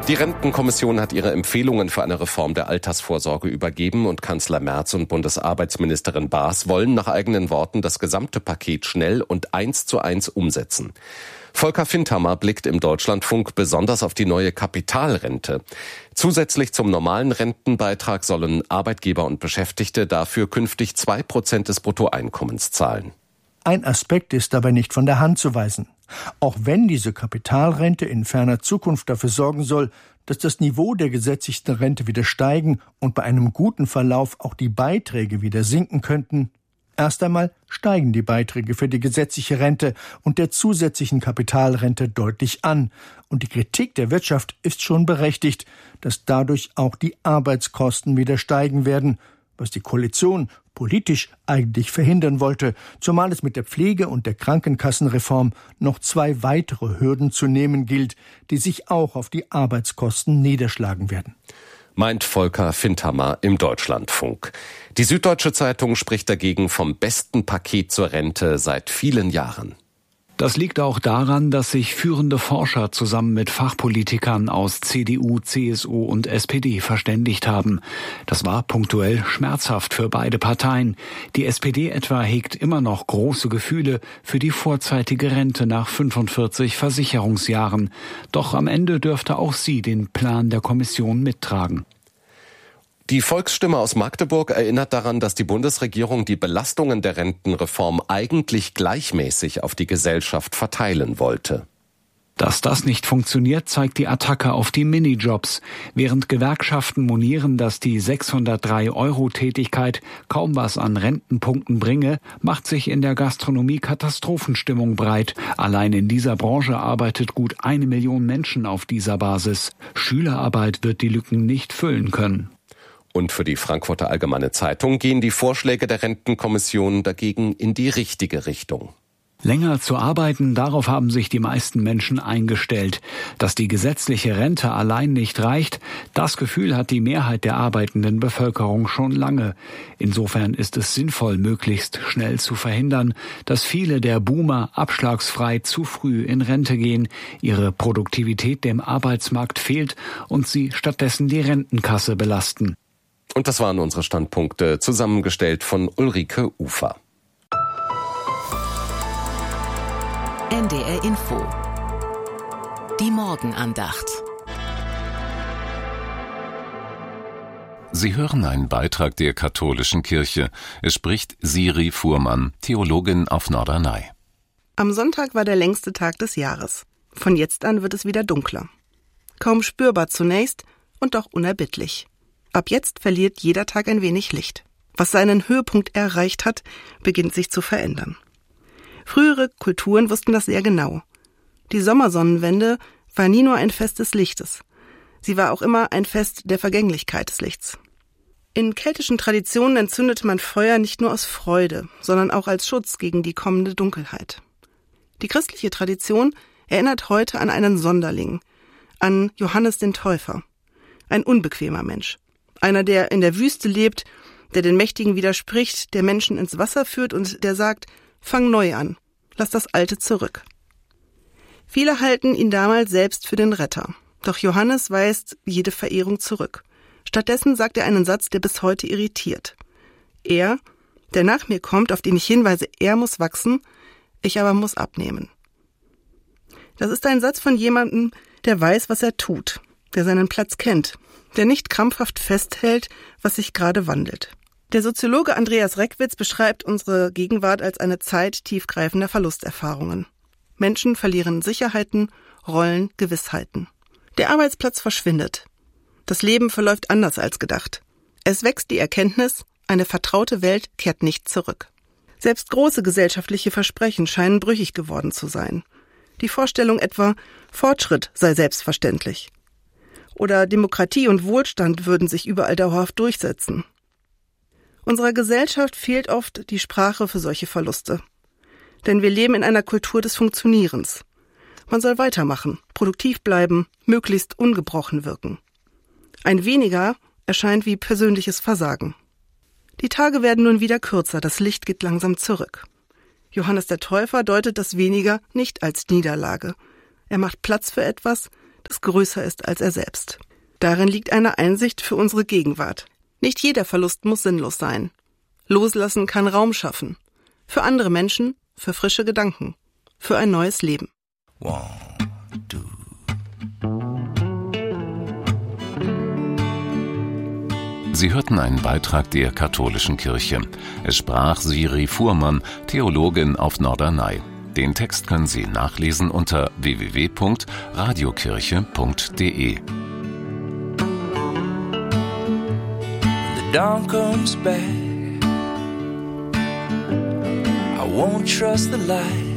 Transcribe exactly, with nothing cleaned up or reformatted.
Die Rentenkommission hat ihre Empfehlungen für eine Reform der Altersvorsorge übergeben und Kanzler Merz und Bundesarbeitsministerin Baas wollen nach eigenen Worten das gesamte Paket schnell und eins zu eins umsetzen. Volker Findhammer blickt im Deutschlandfunk besonders auf die neue Kapitalrente. Zusätzlich zum normalen Rentenbeitrag sollen Arbeitgeber und Beschäftigte dafür künftig zwei Prozent des Bruttoeinkommens zahlen. Ein Aspekt ist dabei nicht von der Hand zu weisen. Auch wenn diese Kapitalrente in ferner Zukunft dafür sorgen soll, dass das Niveau der gesetzlichen Rente wieder steigen und bei einem guten Verlauf auch die Beiträge wieder sinken könnten, erst einmal steigen die Beiträge für die gesetzliche Rente und der zusätzlichen Kapitalrente deutlich an. Und die Kritik der Wirtschaft ist schon berechtigt, dass dadurch auch die Arbeitskosten wieder steigen werden, was die Koalition politisch eigentlich verhindern wollte, zumal es mit der Pflege- und der Krankenkassenreform noch zwei weitere Hürden zu nehmen gilt, die sich auch auf die Arbeitskosten niederschlagen werden. Meint Volker Findhammer im Deutschlandfunk. Die Süddeutsche Zeitung spricht dagegen vom besten Paket zur Rente seit vielen Jahren. Das liegt auch daran, dass sich führende Forscher zusammen mit Fachpolitikern aus C D U, C S U und S P D verständigt haben. Das war punktuell schmerzhaft für beide Parteien. Die S P D etwa hegt immer noch große Gefühle für die vorzeitige Rente nach fünfundvierzig Versicherungsjahren. Doch am Ende dürfte auch sie den Plan der Kommission mittragen. Die Volksstimme aus Magdeburg erinnert daran, dass die Bundesregierung die Belastungen der Rentenreform eigentlich gleichmäßig auf die Gesellschaft verteilen wollte. Dass das nicht funktioniert, zeigt die Attacke auf die Minijobs. Während Gewerkschaften monieren, dass die sechshundertdrei Euro Tätigkeit kaum was an Rentenpunkten bringe, macht sich in der Gastronomie Katastrophenstimmung breit. Allein in dieser Branche arbeitet gut eine Million Menschen auf dieser Basis. Schülerarbeit wird die Lücken nicht füllen können. Und für die Frankfurter Allgemeine Zeitung gehen die Vorschläge der Rentenkommission dagegen in die richtige Richtung. Länger zu arbeiten, darauf haben sich die meisten Menschen eingestellt. Dass die gesetzliche Rente allein nicht reicht, das Gefühl hat die Mehrheit der arbeitenden Bevölkerung schon lange. Insofern ist es sinnvoll, möglichst schnell zu verhindern, dass viele der Boomer abschlagsfrei zu früh in Rente gehen, ihre Produktivität dem Arbeitsmarkt fehlt und sie stattdessen die Rentenkasse belasten. Und das waren unsere Standpunkte, zusammengestellt von Ulrike Ufer. N D R Info. Die Morgenandacht. Sie hören einen Beitrag der katholischen Kirche. Es spricht Siri Fuhrmann, Theologin auf Norderney. Am Sonntag war der längste Tag des Jahres. Von jetzt an wird es wieder dunkler. Kaum spürbar zunächst und doch unerbittlich. Ab jetzt verliert jeder Tag ein wenig Licht. Was seinen Höhepunkt erreicht hat, beginnt sich zu verändern. Frühere Kulturen wussten das sehr genau. Die Sommersonnenwende war nie nur ein Fest des Lichtes. Sie war auch immer ein Fest der Vergänglichkeit des Lichts. In keltischen Traditionen entzündete man Feuer nicht nur aus Freude, sondern auch als Schutz gegen die kommende Dunkelheit. Die christliche Tradition erinnert heute an einen Sonderling, an Johannes den Täufer. Ein unbequemer Mensch. Einer, der in der Wüste lebt, der den Mächtigen widerspricht, der Menschen ins Wasser führt und der sagt, fang neu an, lass das Alte zurück. Viele halten ihn damals selbst für den Retter. Doch Johannes weist jede Verehrung zurück. Stattdessen sagt er einen Satz, der bis heute irritiert. Er, der nach mir kommt, auf den ich hinweise, er muss wachsen, ich aber muss abnehmen. Das ist ein Satz von jemandem, der weiß, was er tut, der seinen Platz kennt, der nicht krampfhaft festhält, was sich gerade wandelt. Der Soziologe Andreas Reckwitz beschreibt unsere Gegenwart als eine Zeit tiefgreifender Verlusterfahrungen. Menschen verlieren Sicherheiten, Rollen, Gewissheiten. Der Arbeitsplatz verschwindet. Das Leben verläuft anders als gedacht. Es wächst die Erkenntnis, eine vertraute Welt kehrt nicht zurück. Selbst große gesellschaftliche Versprechen scheinen brüchig geworden zu sein. Die Vorstellung etwa, Fortschritt sei selbstverständlich. Oder Demokratie und Wohlstand würden sich überall dauerhaft durchsetzen. Unserer Gesellschaft fehlt oft die Sprache für solche Verluste. Denn wir leben in einer Kultur des Funktionierens. Man soll weitermachen, produktiv bleiben, möglichst ungebrochen wirken. Ein Weniger erscheint wie persönliches Versagen. Die Tage werden nun wieder kürzer, das Licht geht langsam zurück. Johannes der Täufer deutet das Weniger nicht als Niederlage. Er macht Platz für etwas, das größer ist als er selbst. Darin liegt eine Einsicht für unsere Gegenwart. Nicht jeder Verlust muss sinnlos sein. Loslassen kann Raum schaffen. Für andere Menschen, für frische Gedanken, für ein neues Leben. One, two. Sie hörten einen Beitrag der Katholischen Kirche. Es sprach Siri Fuhrmann, Theologin auf Norderney. Den Text können Sie nachlesen unter w w w punkt radiokirche punkt d e. When the dawn comes back, I won't trust the light.